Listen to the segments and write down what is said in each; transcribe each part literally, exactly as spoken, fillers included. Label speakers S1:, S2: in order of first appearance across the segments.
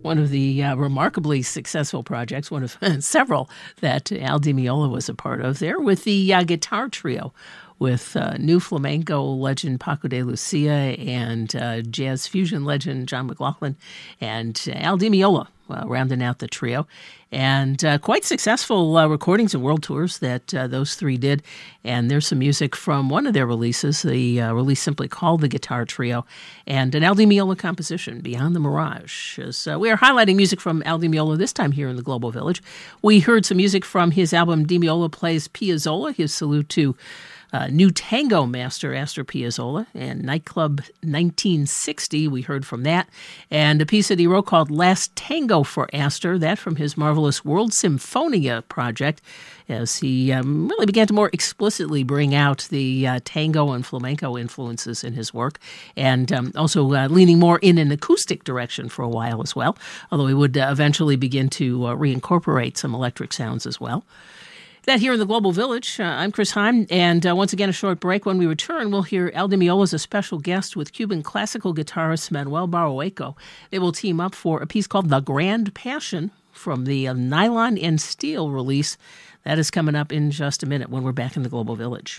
S1: one of the uh, remarkably successful projects, one of several that Al Di Meola was a part of there, with the uh, guitar trio with uh, new flamenco legend Paco de Lucia and uh, jazz fusion legend John McLaughlin and uh, Al Di Meola uh, rounding out the trio. And uh, quite successful uh, recordings and world tours that uh, those three did. And there's some music from one of their releases, the uh, release simply called The Guitar Trio, and an Al Di Meola composition, Beyond the Mirage. As, uh, we are highlighting music from Al Di Meola this time here in the Global Village. We heard some music from his album Di Meola Plays Piazzolla, his salute to Uh, new tango master Astor Piazzolla, and Nightclub nineteen sixty, we heard from that, and a piece that he wrote called Last Tango for Astor, that from his marvelous World Symphonia project, as he um, really began to more explicitly bring out the uh, tango and flamenco influences in his work, and um, also uh, leaning more in an acoustic direction for a while as well, although he would uh, eventually begin to uh, reincorporate some electric sounds as well. That here in the Global Village. Uh, I'm Chris Heim, and uh, once again, a short break. When we return, we'll hear Al Di Meola as a special guest with Cuban classical guitarist Manuel Barrueco. They will team up for a piece called The Grand Passion from the uh, Nylon and Steel release. That is coming up in just a minute when we're back in the Global Village.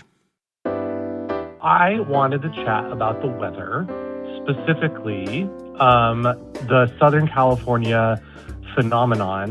S2: I wanted to chat about the weather, specifically um, the Southern California phenomenon